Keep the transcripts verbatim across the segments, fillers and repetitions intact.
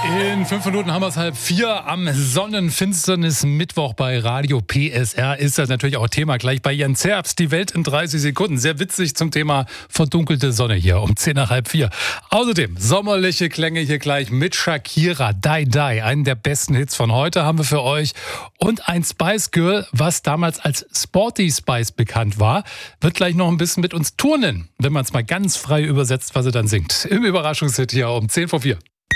In fünf Minuten haben wir es halb vier am Sonnenfinsternis Mittwoch bei Radio P S R. Ist das natürlich auch Thema gleich bei Jens Herbst. Die Welt in dreißig Sekunden. Sehr witzig zum Thema verdunkelte Sonne hier um zehn nach halb vier. Außerdem sommerliche Klänge hier gleich mit Shakira. Die Die. Einen der besten Hits von heute haben wir für euch. Und ein Spice Girl, was damals als Sporty Spice bekannt war, wird gleich noch ein bisschen mit uns turnen, wenn man es mal ganz frei übersetzt, was sie dann singt. Im Überraschungshit hier um zehn vor vier.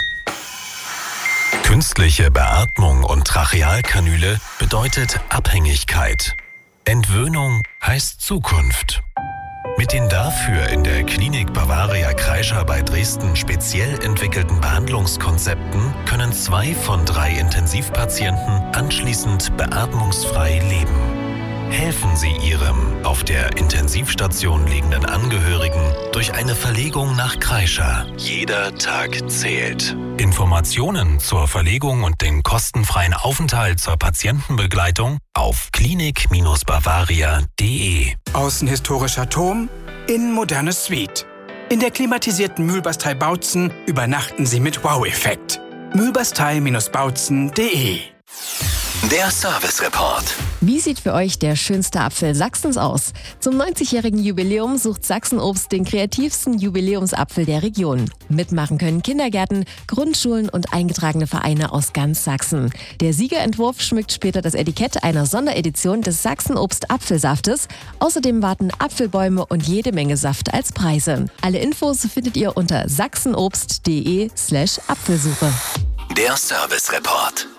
Künstliche Beatmung und Trachealkanüle bedeutet Abhängigkeit. Entwöhnung heißt Zukunft. Mit den dafür in der Klinik Bavaria Kreischer bei Dresden speziell entwickelten Behandlungskonzepten können zwei von drei Intensivpatienten anschließend beatmungsfrei leben. Helfen Sie Ihrem auf der Intensivstation liegenden Angehörigen durch eine Verlegung nach Kreischer. Jeder Tag zählt. Informationen zur Verlegung und den kostenfreien Aufenthalt zur Patientenbegleitung auf klinik Bavaria punkt de. Außen historischer Turm, innen moderne Suite. In der klimatisierten Mühlbastei Bautzen übernachten Sie mit Wow-Effekt. mühlbastei Bautzen punkt de. Der Service Report. Wie sieht für euch der schönste Apfel Sachsens aus? Zum neunzigjährigen Jubiläum sucht Sachsen-Obst den kreativsten Jubiläumsapfel der Region. Mitmachen können Kindergärten, Grundschulen und eingetragene Vereine aus ganz Sachsen. Der Siegerentwurf schmückt später das Etikett einer Sonderedition des Sachsen-Obst-Apfelsaftes. Außerdem warten Apfelbäume und jede Menge Saft als Preise. Alle Infos findet ihr unter sachsenobst punkt de slash Apfelsuche. Der Service Report.